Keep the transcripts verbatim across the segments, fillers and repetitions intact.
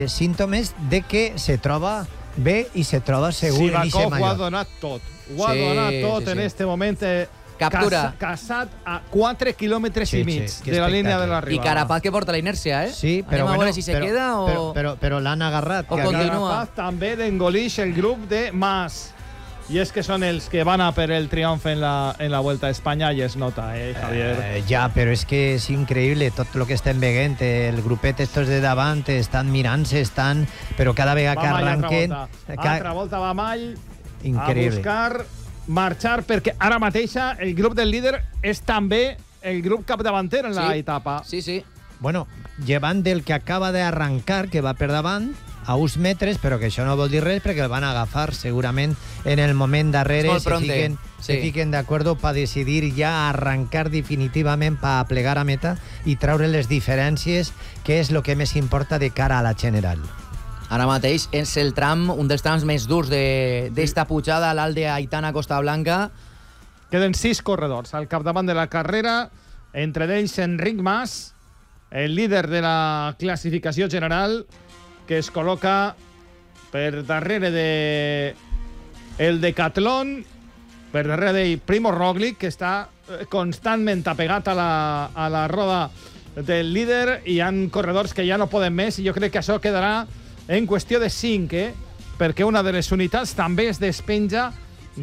símptomes de que se troba bé i se troba segur en eixe Sivakov mallot. ho ha donat tot. Ho ha Sí, donat tot sí, sí. en este moment. Eh, Captura. Cas, casat a quatre quilòmetres Sí, i mig sí, que de la línia de espectacle. l'arribada. I Carapaz que porta la inèrcia, eh? Sí, però Anem a bueno, veure si se però, queda o... però, però, però l'han agarrat. O que continua. Carapaz també l'engolix el grup de Mas. I és que són els que van a per el triomf en la, en la Vuelta a Espanya i es nota, eh, Javier? Eh, ja, però és que és increïble tot el que estem veient. El grupet estos de davant estan mirant-se, estan... Però cada vegada que Mall, arranquen... Altra volta, ca- altra volta va Mall Increïble. a buscar marxar, perquè ara mateixa el grup del líder és també el grup capdavanter en la Sí. etapa. Sí, sí. Bueno, llevant del que acaba d'arrencar, que va per davant, a uns metres, però que això no vol dir res perquè el van agafar segurament en el moment darrere, És molt se pronte, fiquen, sí. se fiquen d'acord per decidir ja arrencar definitivament per plegar a meta i treure les diferències, que és el que més importa de cara a la general. Ara mateix és el tram, un dels trams més durs d'esta pujada a l'alt d'Aitana Costa Blanca. Queden sis corredors al capdavant de la carrera, entre ells Enric Mas, el líder de la classificació general, que es col·loca per darrere de el Decathlon, per darrere de Primo Roglic, que està constantment apegat a la, a la roda del líder, i hi ha corredors que ja no poden més, i jo crec que això quedarà en qüestió de cinc, eh? perquè una de les unitats també es despenja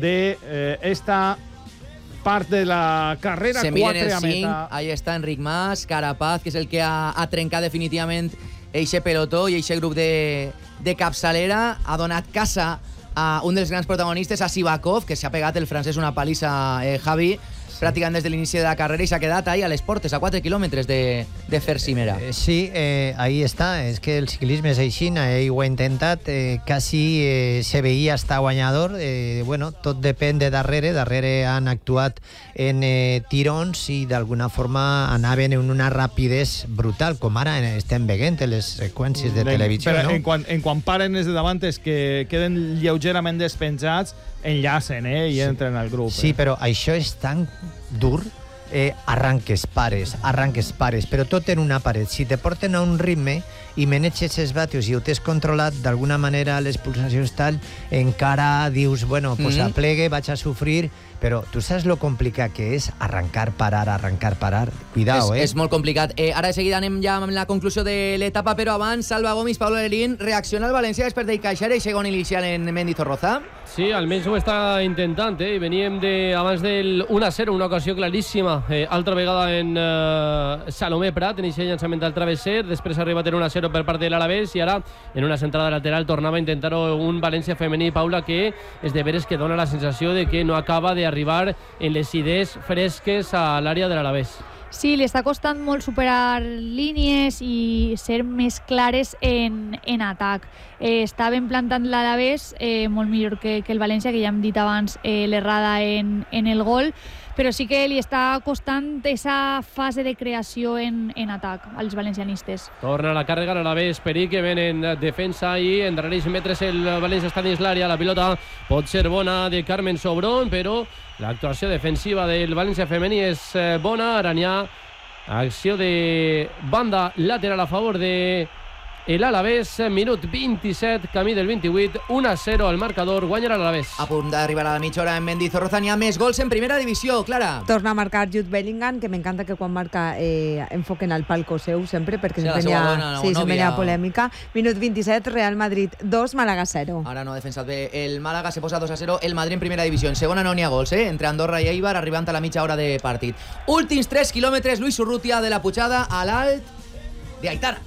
d'esta de, eh, part de la carrera. Se miren quatre el a cinc, meta. ahí està Enric Mas, Carapaz, que és el que ha, ha trencat definitivament eixe pelotó i eixe grup de, de capçalera. Ha donat casa a un dels grans protagonistes, a Sivakov, que s'ha pegat el francès una palissa, eh, Javi, sí. pràcticament des de l'inici de la carrera, i s'ha quedat ahí a les portes, a quatre quilòmetres de, de fer cimera. Eh, sí, eh, ahí està. És que el ciclisme és així, ell ho ha intentat, eh, quasi eh, se veia estar guanyador. Eh, bueno, tot depèn de darrere. Darrere han actuat en eh, tirons i d'alguna forma anaven en una rapidesa brutal, com ara estem veient en les seqüències de televisió. Però no? en, quan, en quan paren els de davant és que queden lleugerament despenjats, enllacen eh, i Sí. entren al grup. Sí, eh. però això és tan dur. Eh, arranques, pares, arranques, pares, però tot en una paret. Si te porten a un ritme i maneges els vatios i ho tens controlat, d'alguna manera les pulsacions tal, encara dius, bueno, pues Mm. aplegue, vaig a sofrir, però tu saps lo complicat que és arrancar, parar, arrancar, parar. Cuidao, és, eh? és molt complicat. Eh, ara de seguida anem ja amb la conclusió de l'etapa, però abans, Salva Gomis, Pablo Lerín, reacciona el València després d'encaixar el segon inicial en Mendizorroza? Sí, almenys ho està intentant, eh? Veníem de, abans del un a zero, una ocasió claríssima, eh, altra vegada en eh, Salomé Prat, en aquest llançament al travesser, després ha arribat en un a zero per part de l'Alavés, i ara, en una centrada lateral, tornava a intentar-ho un València femení, Paula, que és de veres que dona la sensació de que no acaba d'arribar en les idees fresques a l'àrea de l'Alavés. Sí, li està costant molt superar línies i ser més clares en, en atac. Eh, està ben plantant l'Alavés, eh, molt millor que, que el València, que ja hem dit abans eh, l'errada en, en el gol, però sí que li està costant aquesta fase de creació en, en atac als valencianistes. Torna la càrrega a l'Alavés, Peric, que ven en defensa i en darrers metres el València està dins l'àrea. La pilota pot ser bona de Carmen Sobrón, però l'actuació defensiva del València femení és bona. Ara n'hi ha acció de banda lateral a favor de l'Alavés, minut vint-i-set, camí del vint-i-vuit, un a zero al marcador, guanyarà l'Alavés. A punt d'arribar a la mitja hora en Mendizorroza, n'hi ha més gols en primera divisió, Clara. Torna a marcar Jude Bellingham, que m'encanta que quan marca eh, enfoquen al palco seu sempre, perquè Sí, la sempre seva hi ha, dona, sí, o sempre hi nòvia. ha polèmica. Minut vint-i-set, Real Madrid dos, Màlaga zero. Ara no ha defensat bé el Màlaga, se posa dos a zero el Madrid en primera divisió. En segona no n'hi ha gols, eh? Entre Andorra i Eibar, arribant a la mitja hora de partit. Últims tres quilòmetres, Luis Urrutia de la pujada a l'alt d'Aitana.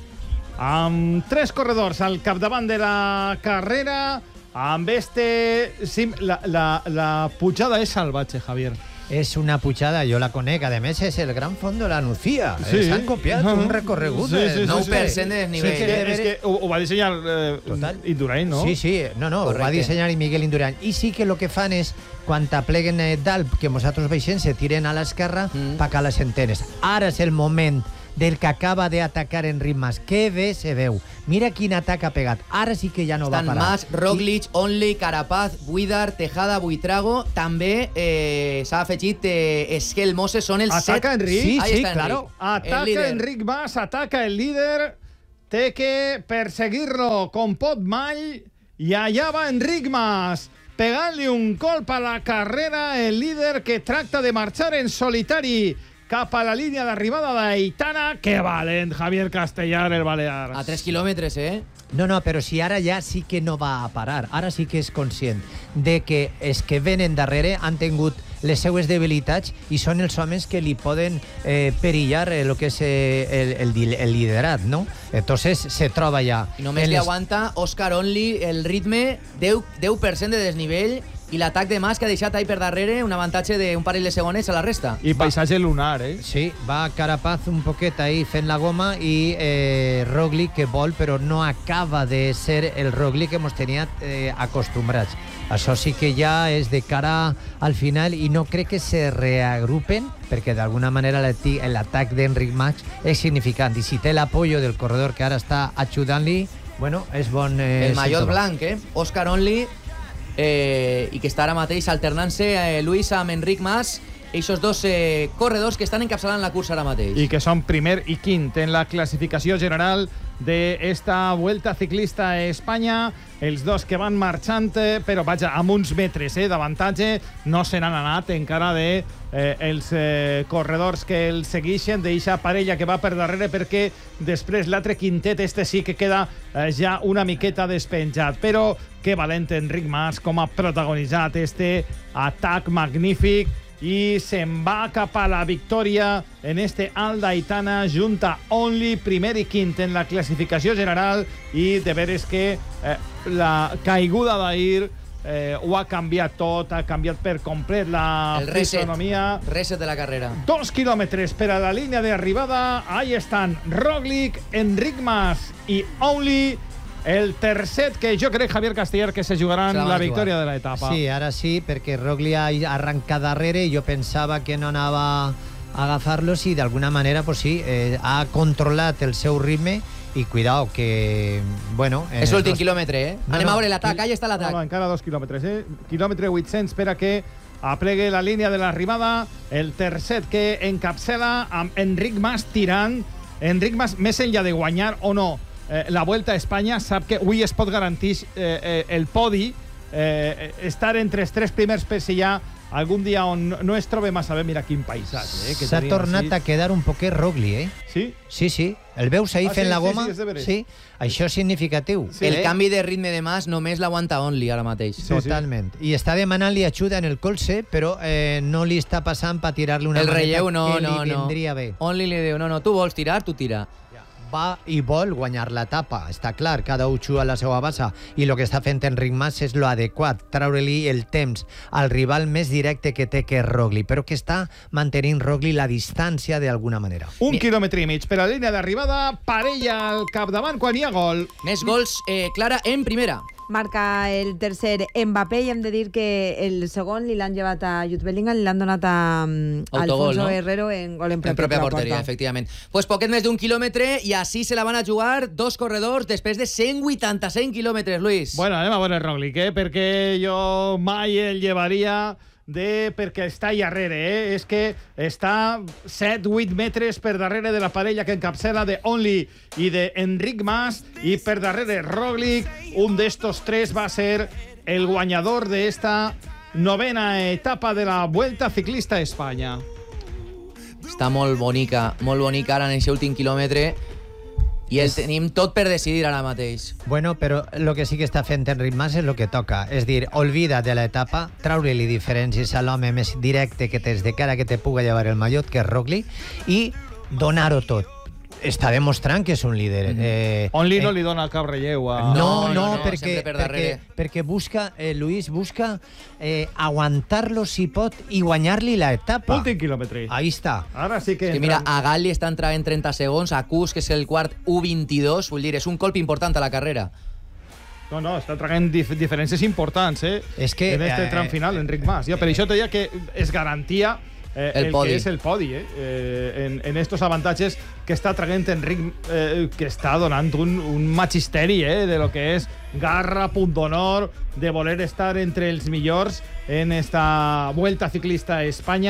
Amb tres corredors al capdavant de la carrera, amb este... Sí, la, la, la pujada és salvatge, Javier. És una pujada, jo la conec, a més és el Gran Fondo la Nucía. Sí. Eh, S'han copiat Uh-huh. un recorregut. Sí, sí, sí, nou sí. per cent de desnivell. Sí, és que, és que ho, ho va dissenyar eh, Total. Indurain, no? Sí, sí, no, no, Correcte. ho va dissenyar Miguel Indurain. I sí que el que fan és, quan t'apleguen eh, dalt, que nosaltres veixem, se tiren a l'esquerra Mm. pa que les entenes. Ara és el moment del que acaba d'atacar en ritmes. Que bé se veu. Mira quin atac ha pegat. Ara sí que ja no Estan va parar. Mas, Roglic, Only, Carapaz, Buidar, Tejada, Buitrago. També eh, s'ha afegit eh, Esquel Moses. Són els set... Ataca Enric. Sí, Ahí sí, está claro. Enric, el Ataca líder. Enric Mas, ataca el líder. té que perseguir-lo com pot mai, i allà va Enric Mas, pegant-li un colp a la carrera, el líder que tracta de marxar en solitari cap a la línia d'arribada d'Aitana. Que valent, Javier Castellar, el Balears. A tres quilòmetres, eh? No, no, però si ara ja sí que no va a parar, ara sí que és conscient de que els que venen darrere han tingut les seues debilitats i són els homes que li poden eh, perillar el que és eh, el, el, el liderat, no? Entonces se troba ja. I només li aguanta Oscar Only el ritme, deu per cent de desnivell, i l'atac de Mas que ha deixat ahí per darrere un avantatge d'un parell de segones a la resta. I paisatge lunar, eh? Sí, va Carapaz un poquet ahí fent la goma i eh, Roglic que vol, però no acaba de ser el Roglic que ens tenia eh, acostumbrats. Això sí que ja és de cara al final i no crec que se reagrupen perquè d'alguna manera l'atac d'Enric Mas és significant i si té l'apoyo del corredor que ara està ajudant-li, bueno, és bon... Eh, el mallot blanc, eh? Oscar Only, eh, i que està ara mateix alternant-se eh, Luis amb Enric Mas, aquests dos eh, corredors que estan encapçalant la cursa ara mateix. I que són primer i quint en la classificació general d'esta Vuelta Ciclista a Espanya. Els dos que van marxant, però vaja, amb uns metres eh, d'avantatge, no se n'han anat encara de eh, els eh, corredors que el segueixen, d'eixa parella que va per darrere, perquè després l'altre quintet, este sí que queda eh, ja una miqueta despenjat. Però que valent Enric Mas, com ha protagonitzat este atac magnífic, i se'n va cap a la victòria en este Alt d'Aitana, junta Only, primer i quint en la classificació general, i de veres que eh, la caiguda d'ahir eh, ho ha canviat tot, ha canviat per complet la fisonomia. Reset de la carrera. Dos quilòmetres per a la línia d'arribada, ahí estan Roglic, Enric Mas i Only, el tercet que jo crec, Javier Castellar, que se jugaran la, la victòria de l'etapa. Sí, ara sí, perquè Roglic ha arrencat darrere i jo pensava que no anava a agafar-los i d'alguna manera, pues sí, eh, ha controlat el seu ritme i cuidao que, bueno... És l'últim dos... quilòmetre, eh? No, Anem no, a veure l'atac, allà està l'atac. No, no, encara dos quilòmetres, eh? Quilòmetre vuit-cents per a que aplegue la línia de l'arribada, el tercet que encapçala amb Enric Mas tirant. Enric Mas, més enllà de guanyar o no Eh, la Vuelta a Espanya, sap que avui es pot garantir eh, eh, el podi, eh, estar entre els tres primers per si hi ha algun dia on no es trobe massa bé. Mira quin paisatge. Eh, S'ha tornat així a quedar un poquet Roglic, eh? Sí? Sí, sí. El veus ahir ah, fent sí, la goma? Sí, sí, sí, això és significatiu. Sí, el eh? canvi de ritme de Mas només l'aguanta Only ara mateix. Sí, totalment. Sí. I està demanant-li ajuda en el colze, però eh, no li està passant per tirar-li una el maneta relleu, no, que no, li no. vindria bé. Only li diu, no, no, tu vols tirar, tu tira. Va i vol guanyar l'etapa, està clar, cada un juga a la seva base, i el que està fent Enric Mas és lo adequat, treure-li el temps al rival més directe que té, que és Roglic, però que està mantenint Roglic la distància d'alguna manera. Un quilòmetre i mig per a la línia d'arribada, parella al capdavant quan hi ha gol. Més gols, eh, Clara, en primera. Marca el tercer Mbappé i hem de dir que el segon li l'han llevat a Jude Bellingham, li l'han donat a, a Autogol, Alfonso no? Herrero en gol en En pròpia pròpia porteria, efectivament. Pues poquet més d'un quilòmetre i així se la van a jugar dos corredors després de cent vuitanta-cinc quilòmetres, Luis. Bueno, anem a veure Roglic, eh? Perquè jo mai el llevaria de perquè està allà darrere, eh? És que està set vuit metres per darrere de la parella que encapçala de Only i de Enric Mas, i per darrere Roglic. Un d'estos tres va ser el guanyador de esta novena etapa de la Vuelta Ciclista a Espanya. Està molt bonica, molt bonica ara en aquest últim quilòmetre. I el tenim tot per decidir ara mateix. Bueno, però el que sí que està fent Enric Mas és el que toca. És dir, olvida de l'etapa, traure-li diferències a l'home més directe que tens de cara que te puga llevar el mallot, que és Roglic, i donar-ho tot. Està demostrant que és un líder. Mm-hmm. eh, Only eh, no li dona cap relleu a... No, no, no, no, perquè, sempre per perquè, darrere. perquè busca, eh, Luis, busca eh, aguantar-lo si pot i guanyar-li l'etapa. Últim quilòmetre. Ahí està. Ara sí que... És que mira, a Gal li està entrant en trenta segons, a Kuss, que és el quart, u vint-i-dos, vull dir, és un colp important a la carrera. No, no, està traient dif diferències importants, eh? És que, en este eh, tram final, Enric Mas. Ja, per això et deia que es garantia eh, el el, podi. que és el podi, eh? eh en, en estos avantatges que està traient Enric, eh, que està donant un, un magisteri, eh? De lo que és garra, punt d'honor, de voler estar entre els millors en esta Vuelta Ciclista a Espanya.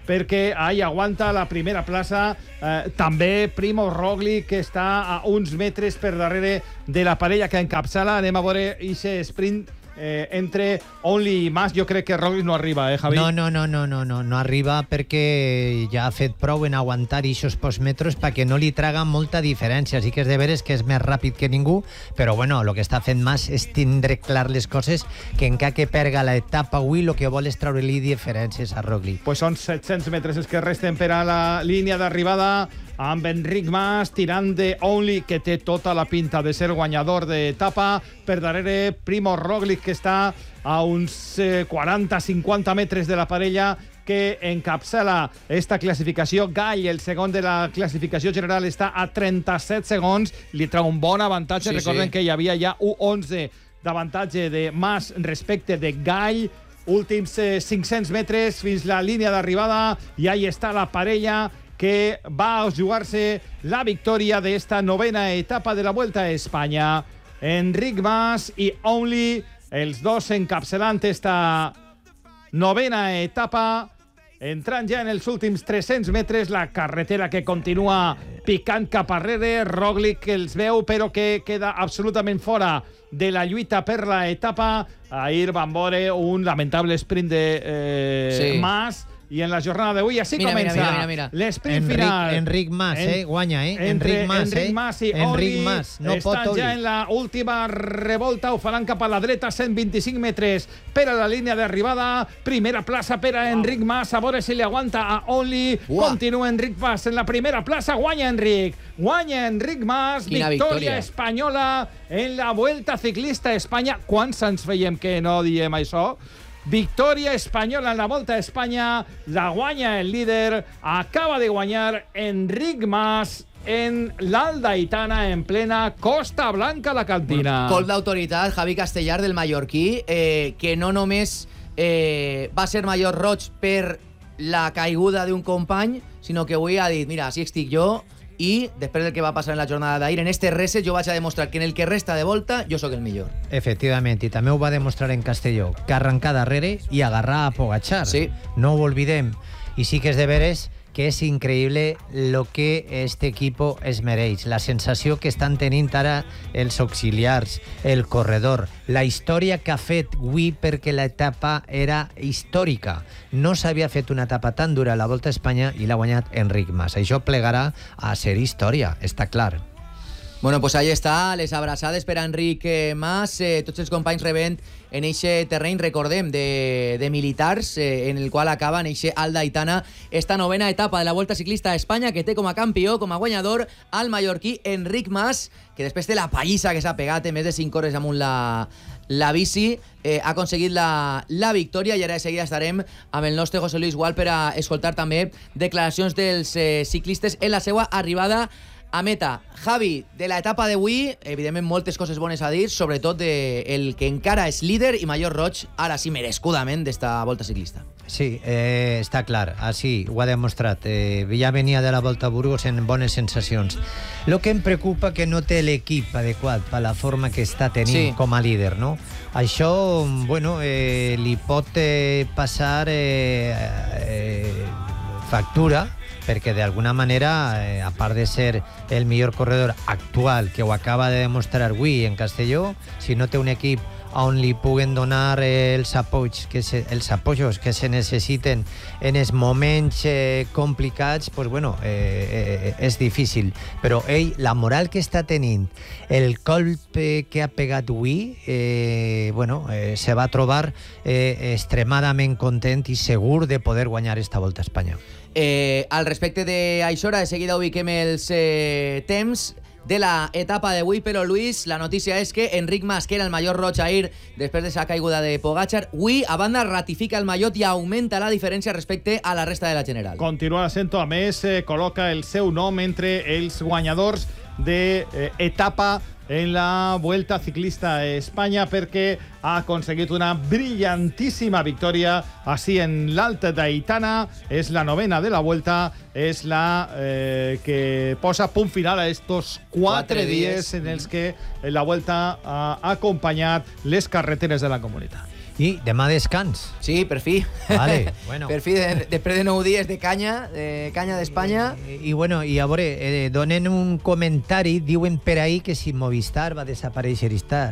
perquè ahí aguanta la primera plaça. Eh, també Primo Roglic, que està a uns metres per darrere de la parella que encapçala. Anem a veure ixe sprint Eh, entre Only i Mas. Jo crec que Roglic no arriba, eh, Javi? No, no, no, no, no, no, no arriba perquè ja ha fet prou en aguantar eixos postmetros perquè no li traga molta diferència. Sí que és de veres que és més ràpid que ningú, però bueno, el que està fent Mas és tindre clar les coses, que encara que perga l'etapa avui, el que vol és treure-li diferències a Roglic. Pues són set-cents metres els que resten per a la línia d'arribada, amb Enric Mas tirant de Only, que té tota la pinta de ser guanyador d'etapa. Per darrere Primo Roglic, que està a uns eh, quaranta cinquanta metres de la parella que encapçala esta classificació. Gall, el segon de la classificació general, està a trenta-set segons. Li treu un bon avantatge. Sí, Recordem sí. que hi havia ja un onze d'avantatge de Mas respecte de Gall. Últims eh, cinc-cents metres fins la línia d'arribada, i ahí està la parella que va a jugar-se la victòria d'esta novena etapa de la Vuelta a Espanya. Enric Mas i Only, els dos encapçalant esta novena etapa, entrant ja en els últims tres-cents metres, la carretera que continua picant cap arrere. Roglic que els veu, però que queda absolutament fora de la lluita per la etapa. Ahir van veure un lamentable sprint de eh, sí. Mas. I en la jornada d'avui així mira, comença mira, mira, mira. l'esprint Enric, final. Enric Mas, eh? Guanya, eh? Entre Enric Mas, Enric eh? Mas i Enric Oli Mas, no pot estan Oli. ja en la última revolta, ho faran cap a la dreta, cent vint-i-cinc metres per a la línia d'arribada. Primera plaça per a Enric Mas, a veure si li aguanta a Oli. Uah. Continua Enric Mas en la primera plaça, guanya Enric. Guanya Enric Mas, Quina victòria victòria. espanyola en la Vuelta Ciclista a Espanya. Quants anys veiem que no diem això? Victòria espanyola en la Volta a Espanya, la guanya el líder, acaba de guanyar Enric Mas en l'Aldaitana, en plena Costa Blanca, la Cantina. Col d'autoritat, Javi Castellar, del mallorquí, eh, que no només eh, va ser major roig per la caiguda d'un company, sinó que avui ha dit, mira, així estic jo, i després del que va passar en la jornada d'ahir, en este reset jo vaig a demostrar que en el que resta de volta jo sóc el millor. Efectivament, i també ho va demostrar en Castelló, que arrencar darrere i agarrar a Pogačar. Sí. No ho oblidem. I sí que és de veres que és increïble lo que este equipo es mereix, la sensació que estan tenint ara els auxiliars, el corredor, la història que ha fet avui, perquè l'etapa era històrica. No s'havia fet una etapa tan dura a la Volta a Espanya i l'ha guanyat Enric Mas. Això plegarà a ser història, està clar. Bueno, pues ahí està, les abraçades per a Enric Mas, eh, tots els companys rebent en eixe terreny, recordem, de, de militars, eh, en el qual acaba en eixe Aldaitana esta novena etapa de la Volta Ciclista a Espanya, que té com a campió, com a guanyador, al mallorquí Enric Mas, que després de la pallissa que s'ha pegat en més de cinc hores amunt la, la bici, eh, ha aconseguit la, la victòria, i ara de seguida estarem amb el nostre José Luis Gual per a escoltar també declaracions dels eh, ciclistes en la seva arribada a meta. Javi, de la etapa d'avui, evidentment moltes coses bones a dir, sobretot de el que encara és líder i major roig, ara sí merescudament, d'esta Volta Ciclista. Sí, eh, està clar, així ho ha demostrat. Eh, ja venia de la Volta a Burgos en bones sensacions. El que em preocupa que no té l'equip adequat per la forma que està tenint sí. com a líder, no? Això, bueno, eh, li pot eh, passar eh, eh, factura, perquè d'alguna manera, eh, a part de ser el millor corredor actual, que ho acaba de demostrar avui en Castelló, si no té un equip on li puguen donar eh, els apoys, que se, els apoyos que se necessiten en els moments eh, complicats, pues bueno, eh, eh, és difícil. Però ell, la moral que està tenint, el colp que ha pegat avui, eh, bueno, eh, se va trobar eh, extremadament content i segur de poder guanyar esta Volta a Espanya. Eh, al respecte d'això, de seguida ubiquem els eh, temps de la etapa d'avui, però Luis, la notícia és que Enric Mas, que era el major roig ahir després de la caiguda de Pogačar, avui a banda ratifica el mallot i augmenta la diferència respecte a la resta de la general. Continua sent, a més, eh, col·loca el seu nom entre els guanyadors d'etapa eh, en la Vuelta Ciclista a Espanya, perquè ha aconseguit una brillantíssima victòria així en l'Aldaitana. És la novena de la Vuelta, és la eh, que posa punt final a estos quatre, quatre dies en els que la Vuelta ha acompanyat les carreteres de la comunitat. I demà descans. Sí, per fi. Vale, bueno. Per fi, de, després de nou dies de canya, de canya d'Espanya. I, I bueno, i a veure, eh, donen un comentari, diuen per ahí que si Movistar va desaparèixer Star.